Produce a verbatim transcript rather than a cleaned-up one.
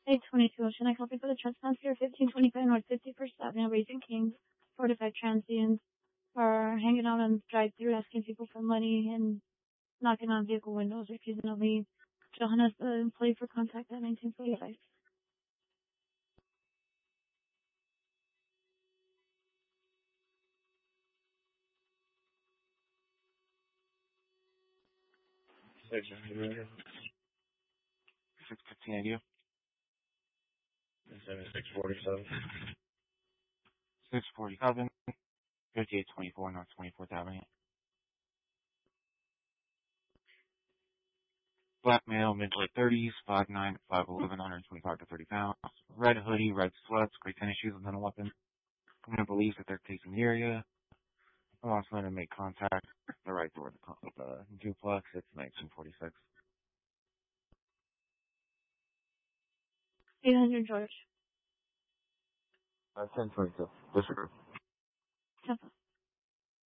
eight twenty-two Ocean. I copy for the trespass here, fifteen twenty-five North fifty-first Avenue, Raising Kings. Fortified transients are hanging out on the drive-thru asking people for money and knocking on vehicle windows, refusing to leave. Johannes, the employee for contact at nineteen forty-five. Six fifteen eighty. Seventy-six forty-seven. Six forty-seven. Fifty-eight twenty-four North Twenty-Fourth Avenue. Black male, mid to late thirties, five nine, five eleven, one twenty-five to thirty pounds. Red hoodie, red sweats, gray tennis shoes, and then a weapon. Criminal believes that they're casing the area. I want someone to make contact. The right door of the, the duplex. It's nineteen forty-six. eight hundred George. Uh, ten twenty-two. Disregard.